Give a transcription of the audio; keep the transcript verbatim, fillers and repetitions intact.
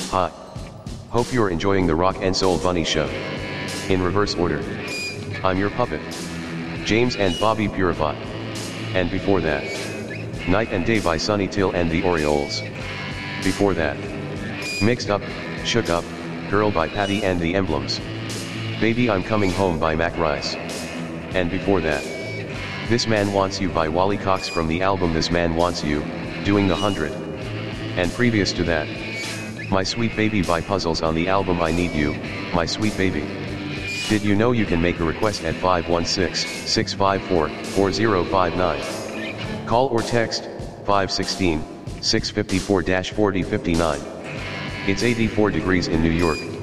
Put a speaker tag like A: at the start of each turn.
A: Hi. Hope you're enjoying the Rock and Soul Bunny Show. In reverse order. I'm your puppet, James and Bobby Purify. And before that, Night and Day by Sonny Till and the Orioles. Before that, Mixed Up, Shook Up, Girl by Patty and the Emblems. Baby I'm Coming Home by Mac Rice. And before that, This Man Wants You by Wally Cox from the album This Man Wants You, Doing the Hundred. And previous to that, My Sweet Baby by Puzzles on the album I Need You, My Sweet Baby. Did you know you can make a request at five one six, six five four, four zero five nine? Call or text, five one six, six five four, four zero five nine. It's eighty-four degrees in New York.